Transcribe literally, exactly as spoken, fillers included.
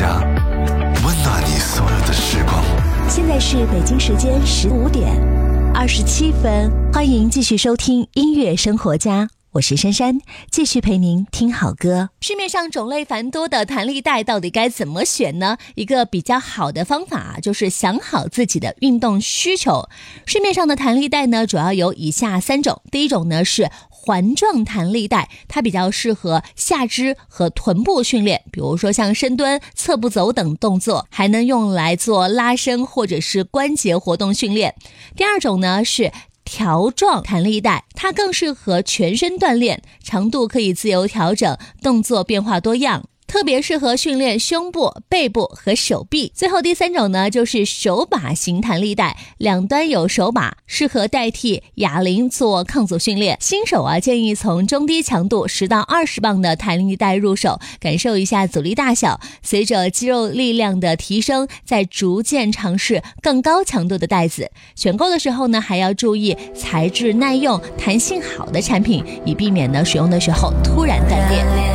家，温暖你所有的时光。 现在是北京时间十五点二十七分，欢迎继续收听音乐生活家，我是珊珊，继续陪您听好歌。市面上种类繁多的弹力带到底该怎么选呢？一个比较好的方法就是想好自己的运动需求。市面上的弹力带呢，主要有以下三种。第一种呢是环状弹力带，它比较适合下肢和臀部训练，比如说像深蹲、侧步走等动作，还能用来做拉伸或者是关节活动训练。第二种呢是条状弹力带，它更适合全身锻炼，长度可以自由调整，动作变化多样，特别适合训练胸部、背部和手臂。最后第三种呢，就是手把型弹力带，两端有手把，适合代替哑铃做抗阻训练。新手啊，建议从中低强度十到二十磅的弹力带入手，感受一下阻力大小，随着肌肉力量的提升，再逐渐尝试更高强度的带子。选购的时候呢，还要注意材质耐用、弹性好的产品，以避免呢使用的时候突然断裂。